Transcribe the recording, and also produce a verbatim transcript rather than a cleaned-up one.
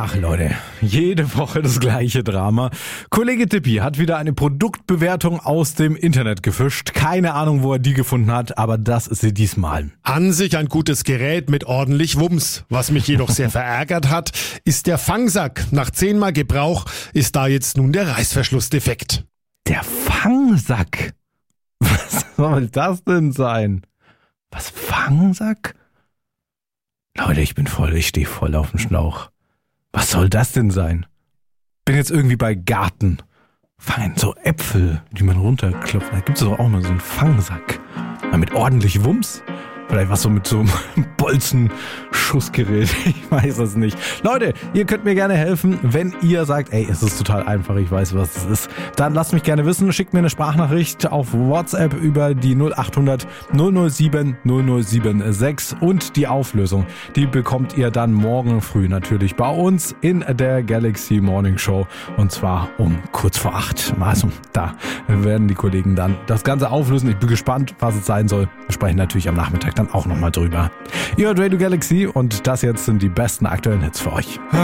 Ach Leute, jede Woche das gleiche Drama. Kollege Dippi hat wieder eine Produktbewertung aus dem Internet gefischt. Keine Ahnung, wo er die gefunden hat, aber das ist sie diesmal. An sich ein gutes Gerät mit ordentlich Wumms. Was mich jedoch sehr verärgert hat, ist der Fangsack. Nach zehnmal Gebrauch ist da jetzt nun der Reißverschluss defekt. Der Fangsack? Was soll das denn sein? Was, Fangsack? Leute, ich bin voll, ich stehe voll auf dem Schlauch. Was soll das denn sein? Bin jetzt irgendwie bei Garten. Fein, so Äpfel, die man runterklopft. Da gibt's doch auch mal so einen Fangsack. Mal mit ordentlich Wumms. Vielleicht was so mit so einem Bolzenschussgerät. Ich weiß es nicht. Leute, ihr könnt mir gerne helfen, wenn ihr sagt, ey, es ist total einfach, ich weiß, was es ist. Dann lasst mich gerne wissen. Schickt mir eine Sprachnachricht auf WhatsApp über die null acht hundert null null sieben null null sieben sechs. Und die Auflösung, die bekommt ihr dann morgen früh natürlich bei uns in der Galaxy Morning Show. Und zwar um kurz vor acht. Also da werden die Kollegen dann das Ganze auflösen. Ich bin gespannt, was es sein soll. Wir sprechen natürlich am Nachmittag dann auch nochmal drüber. Ihr hört Radio Galaxy und das jetzt sind die besten aktuellen Hits für euch.